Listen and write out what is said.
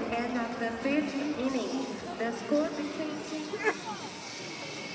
and end of the fifth inning. The score between